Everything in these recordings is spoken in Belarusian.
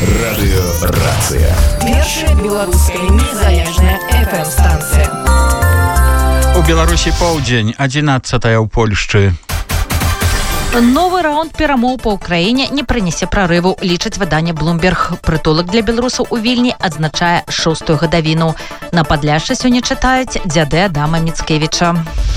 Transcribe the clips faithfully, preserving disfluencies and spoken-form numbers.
Радыёрацыя. Першая беларуская незалежная эф эм-станцыя. У Беларусі паўдзень, адзінаццатая ў Польшчы. Новы раунд перамоў па ўкраіне не прынясе прарыву, лічыць выданне Bloomberg. Прытулак для беларусаў у Вільні адзначае шостую гадавіну. На Падляшшы сёння чытаюць дзяды Адама Міцкевіча.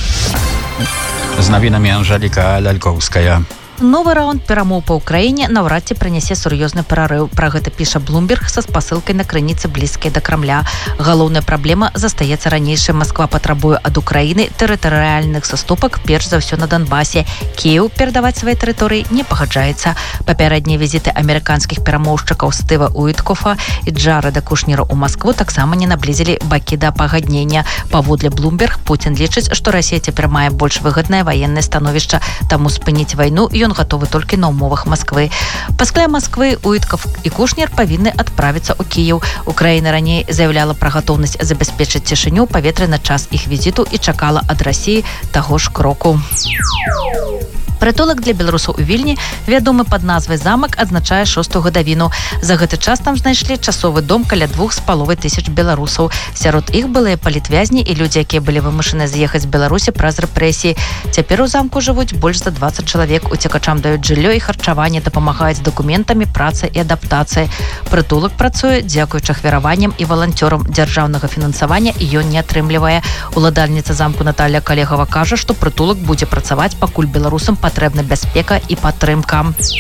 З навінамі Анжэліка Лялькоўская. Новы раунд перамоў па ўкраіне наўрад ці прынясе сур'ёзны прарыў. Пра гэта піша Bloomberg са спасылкай на крыніцы блізкай да Крамля. Галоўная праблема застаецца ранейшая. Масква патрабуе ад Украіны тэрытарыяльных саступак, перш за ўсё на Донбасе. Кіеў перадаваць свае тэрыторыі не пагаджаецца. Папярэднія візіты амерыканскіх перамоўшчыкаў Стыва Уіткофа і Джарэда Кушнера ў Маскву таксама не наблізілі бакі да пагаднення. Паводле Bloomberg, Пуцін лічыць, што Расія цяпер мае больш выгаднае ваеннае становішча, таму спыніць вайну ён гатовы толькі на ўмовах Масквы. Пасля Масквы Уіткоф і Кушнер павінны адправіцца ў Кіеў. Украіна раней заяўляла пра гатоўнасць забяспечыць цішыню ў паветры на час іх візіту і чакала ад Расіі таго ж кроку. Прытулак для беларусаў у Вільні, вядомы пад назвай замак, адзначае шостую гадавіну. За гэты час там знайшлі часовы дом каля двух з паловай тысяч беларусаў. Сярод іх былыя палітвязні і людзі, якія былі вымушаны з'ехаць з Беларусі праз рэпрэсіі. Цяпер у замку жывуць больш за дваццаць чалавек. Уцекачам даюць жыллё і харчаванне, дапамагаюць з дакументамі, працай і адаптацыяй. Прытулак працуе дзякуючы ахвяраванням і валанцёрам. Дзяржаўнага фінансавання ён не атрымлівае. Уладальніца замку Наталля Калегава кажа, што прытулак будзе працаваць, пакуль беларусам патрэбна бяспека і падтрымка.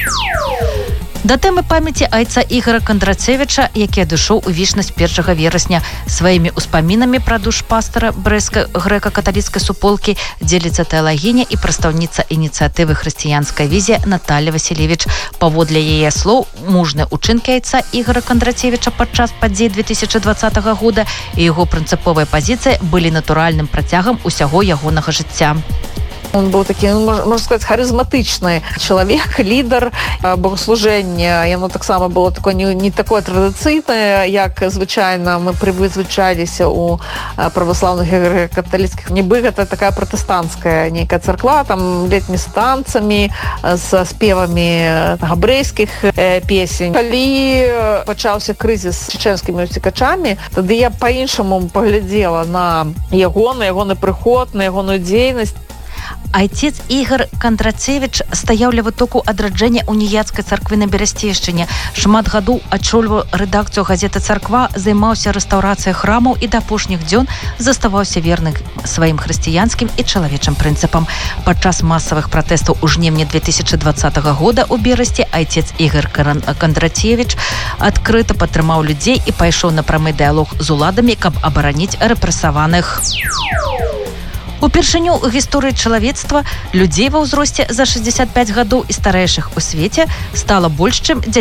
Да тэмы памяці айца Ігора Кандрацевіча, які адышоў у вечнасць першага верасня. Сваімі ўспамінамі пра душпастара брэсцкай грэка-каталіцкай суполкі дзеліцца тэалагіня і прадстаўніца ініцыятывы «Хрысціянская візія» Наталля Васілевіч. Паводле яе слоў, мужныя ўчынкі айца Ігора Кандрацевіча падчас падзей две тысячы двадцатага года і яго прынцыповая пазіцыя былі натуральным працягам усяго ягонага жыцця. Он был такі, можна сказаць, харызматычны чалавек, лідар богослужэння. Яно таксама было такое не, не такое традыцыйнае, як звычайна мы прызвычаліся у праваслаўных каталіцкіх. Нібы гэта такая пратэстанцкая нейкая царква, там летні з танцамі, з спевамі габрэйскіх песень. Калі пачаўся крызіс з чечэнскімі уцекачамі, тады я па-іншаму паглядзела на яго, на ягоны прыход, на ягоную дзейнасць. Айцец Ігор Кандрацевіч стаяў ля вытоку адраджэння уніяцкай царквы на Берасцейшчыне. Шмат гадоў адчольваў рэдакцыю газеты «Царква», займаўся рэстаўрацыяй храмаў і да апошніх дзён заставаўся верным сваім хрысціянскім і чалавечым прынцыпам. Падчас масавых пратэстаў у жнівні две тысячы двадцатага года ў Берасці айцец Ігор Кандрацевіч адкрыта падтрымаў людзей і пайшоў на прамы дыялог з уладамі, каб абараніць рэпрэсаваных. Упершыню ў гісторыі чалавецтва людзей ва ўзросце за шэсцьдзесят пяць гадоў і старэйшых у свеце стала больш, чым